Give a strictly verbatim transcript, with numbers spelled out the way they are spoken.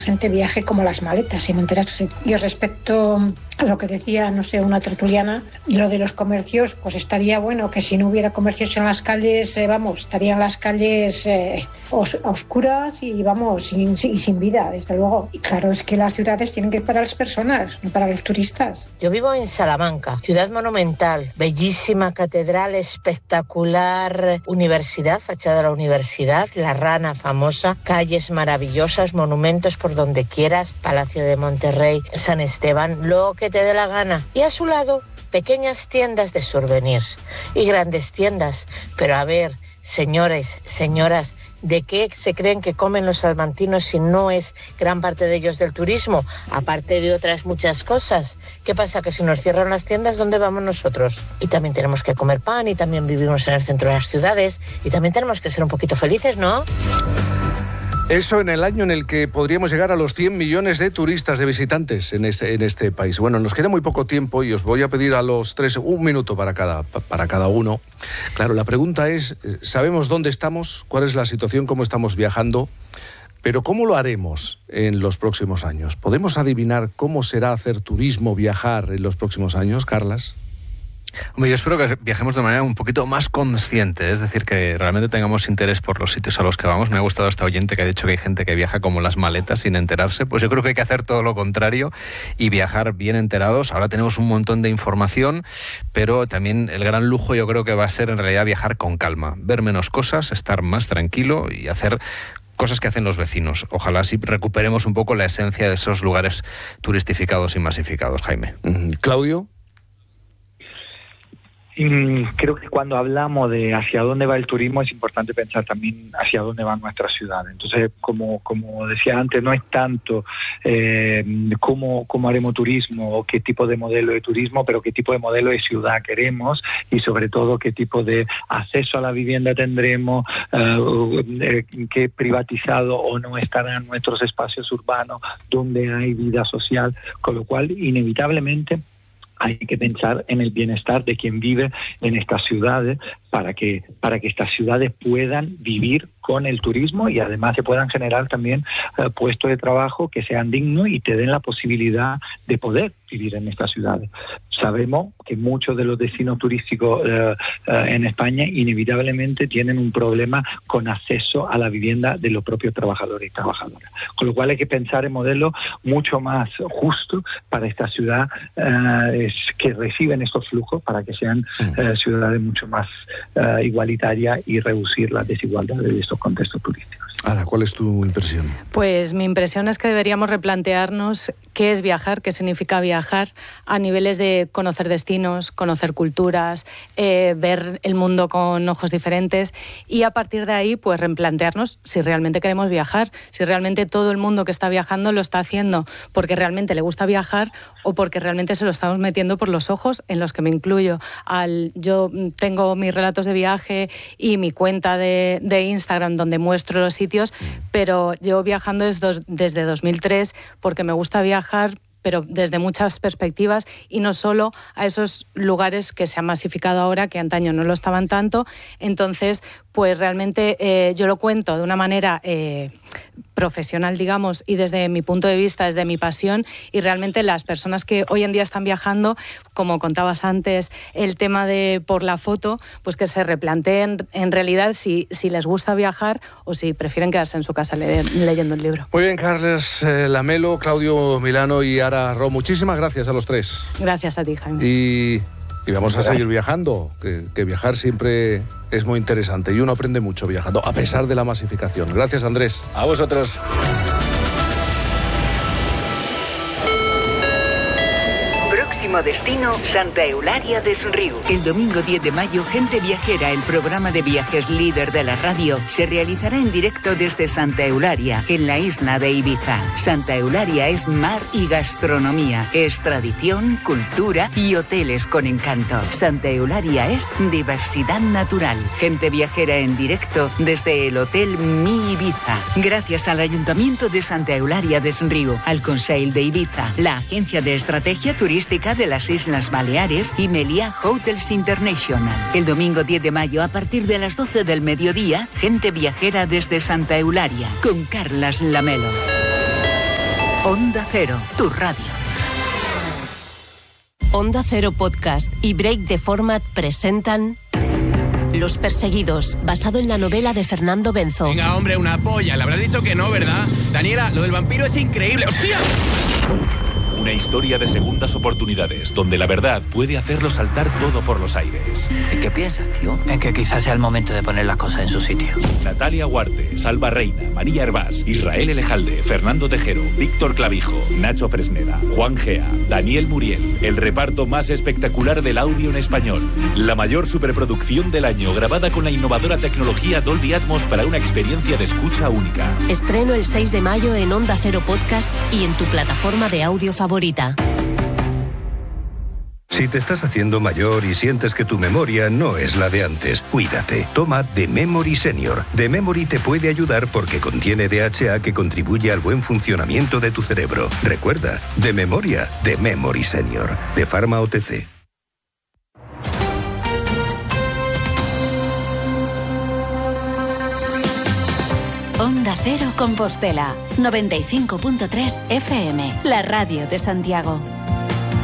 gente viaje como las maletas sin enterarse. Y respecto a lo que decía, no sé, una tertuliana, lo de los comercios, pues estaría bueno que si no hubiera comercios en las calles, eh, vamos, estarían las calles eh, os, oscuras y vamos, sin, sin, sin vida, desde luego. Y claro, es que las ciudades tienen que ir para las personas, no para los turistas. Yo vivo en Salamanca, ciudad monumental, bellísima catedral, espectacular universidad, fachada de la universidad, La Rana famosa, calles maravillosas, monumentos por donde quieras, Palacio de Monterrey, San Esteban, lo que te dé la gana. Y a su lado, pequeñas tiendas de souvenirs y grandes tiendas. Pero a ver, señores, señoras, ¿de qué se creen que comen los salmantinos si no es gran parte de ellos del turismo? Aparte de otras muchas cosas. ¿Qué pasa? Que si nos cierran las tiendas, ¿dónde vamos nosotros? Y también tenemos que comer pan, y también vivimos en el centro de las ciudades, y también tenemos que ser un poquito felices, ¿no? Eso en el año en el que podríamos llegar a los cien millones de turistas, de visitantes en este, en este país. Bueno, nos queda muy poco tiempo y os voy a pedir a los tres un minuto para cada, para cada uno. Claro, la pregunta es, ¿sabemos dónde estamos? ¿Cuál es la situación? ¿Cómo estamos viajando? Pero ¿cómo lo haremos en los próximos años? ¿Podemos adivinar cómo será hacer turismo, viajar en los próximos años, Carlas? Hombre, yo espero que viajemos de manera un poquito más consciente, es decir, que realmente tengamos interés por los sitios a los que vamos. Me ha gustado esta oyente que ha dicho que hay gente que viaja como las maletas sin enterarse. Pues yo creo que hay que hacer todo lo contrario y viajar bien enterados. Ahora tenemos un montón de información, pero también el gran lujo yo creo que va a ser en realidad viajar con calma, ver menos cosas, estar más tranquilo y hacer cosas que hacen los vecinos. Ojalá así recuperemos un poco la esencia de esos lugares turistificados y masificados, Jaime. Claudio. Creo que cuando hablamos de hacia dónde va el turismo es importante pensar también hacia dónde van nuestras ciudades. Entonces, como, como decía antes, no es tanto eh, cómo, cómo haremos turismo o qué tipo de modelo de turismo, pero qué tipo de modelo de ciudad queremos y sobre todo qué tipo de acceso a la vivienda tendremos, eh, qué privatizado o no estarán nuestros espacios urbanos, dónde hay vida social, con lo cual inevitablemente hay que pensar en el bienestar de quien vive en estas ciudades para que, para que estas ciudades puedan vivir con el turismo y además se puedan generar también eh, puestos de trabajo que sean dignos y te den la posibilidad de poder vivir en estas ciudades. Sabemos que muchos de los destinos turísticos eh, eh, en España inevitablemente tienen un problema con acceso a la vivienda de los propios trabajadores y trabajadoras. Con lo cual hay que pensar en modelos mucho más justos para esta ciudad eh, que reciben estos flujos para que sean eh, ciudades mucho más eh, igualitarias y reducir las desigualdades de estos contextos turísticos. Ara, ¿cuál es tu impresión? Pues mi impresión es que deberíamos replantearnos qué es viajar, qué significa viajar a niveles de conocer destinos, conocer culturas, eh, ver el mundo con ojos diferentes y a partir de ahí pues replantearnos si realmente queremos viajar, si realmente todo el mundo que está viajando lo está haciendo porque realmente le gusta viajar o porque realmente se lo estamos metiendo por los ojos, en los que me incluyo. Al, yo tengo mis relatos de viaje y mi cuenta de, de Instagram donde muestro los sitios, pero llevo viajando desde, desde dos mil tres porque me gusta viajar, pero desde muchas perspectivas y no solo a esos lugares que se han masificado ahora, que antaño no lo estaban tanto. Entonces, pues realmente eh, yo lo cuento de una manera eh, profesional, digamos, y desde mi punto de vista, desde mi pasión, y realmente las personas que hoy en día están viajando, como contabas antes, el tema de por la foto, pues que se replanteen en realidad si, si les gusta viajar o si prefieren quedarse en su casa le, leyendo el libro. Muy bien, Carles eh, Lamelo, Claudio Milano y Ara Ro, muchísimas gracias a los tres. Gracias a ti, Jaime. Y, y vamos a seguir viajando, que, que viajar siempre es muy interesante y uno aprende mucho viajando, a pesar de la masificación. Gracias, Andrés. A vosotros. Destino Santa Eulalia des Riu. El domingo diez de mayo, Gente Viajera, el programa de viajes líder de la radio, se realizará en directo desde Santa Eulalia, en la isla de Ibiza. Santa Eulalia es mar y gastronomía, es tradición, cultura y hoteles con encanto. Santa Eulalia es diversidad natural. Gente Viajera en directo desde el Hotel Mi Ibiza. Gracias al Ayuntamiento de Santa Eulalia des Riu, al Consell de Ibiza, la Agencia de Estrategia Turística de las Islas Baleares y Meliá Hotels International. El domingo diez de mayo, a partir de las doce del mediodía, Gente Viajera desde Santa Eulalia, con Carlas Lamelo. Onda Cero, tu radio. Onda Cero Podcast y Break the Format presentan Los Perseguidos, basado en la novela de Fernando Benzo. Venga, hombre, una polla. Le habrás dicho que no, ¿verdad? Daniela, lo del vampiro es increíble. ¡Hostia! Una historia de segundas oportunidades, donde la verdad puede hacerlo saltar todo por los aires. ¿En qué piensas, tío? En que quizás sea el momento de poner las cosas en su sitio. Natalia Huarte, Salva Reina, María Hervás, Israel Elejalde, Fernando Tejero, Víctor Clavijo, Nacho Fresneda, Juan Gea, Daniel Muriel. El reparto más espectacular del audio en español. La mayor superproducción del año, grabada con la innovadora tecnología Dolby Atmos para una experiencia de escucha única. Estreno el seis de mayo en Onda Cero Podcast y en tu plataforma de audio favorita. Si te estás haciendo mayor y sientes que tu memoria no es la de antes, cuídate. Toma The Memory Senior. The Memory te puede ayudar porque contiene D H A que contribuye al buen funcionamiento de tu cerebro. Recuerda, de memoria, The Memory Senior. De Pharma O T C. Onda Cero Compostela, noventa y cinco punto tres F M, la radio de Santiago.